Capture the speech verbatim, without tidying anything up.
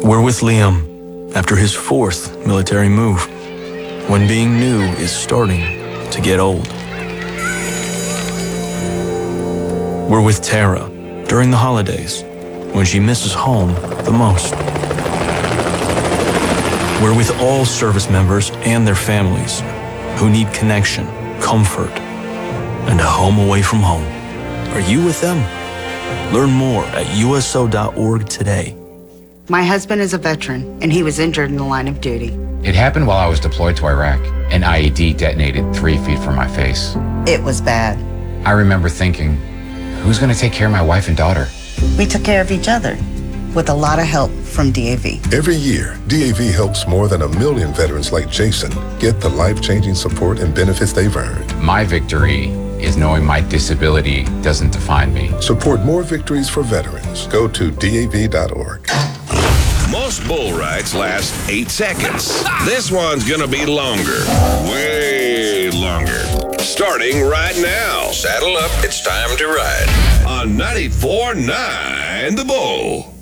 We're with Liam after his fourth military move, when being new is starting to get old. We're with Tara during the holidays, when she misses home the most. We're with all service members and their families who need connection, comfort, and a home away from home. Are you with them? Learn more at U S O dot org today. My husband is a veteran, and he was injured in the line of duty. It happened while I was deployed to Iraq. An I E D detonated three feet from my face. It was bad. I remember thinking, who's going to take care of my wife and daughter? We took care of each other, with a lot of help from D A V. Every year, D A V helps more than a million veterans like Jason get the life-changing support and benefits they've earned. My victory is knowing my disability doesn't define me. Support more victories for veterans. Go to D A V dot org. Most bull rides last eight seconds. This one's gonna be longer. Way longer. Starting right now. Saddle up, it's time to ride. On ninety-four point nine The Bull.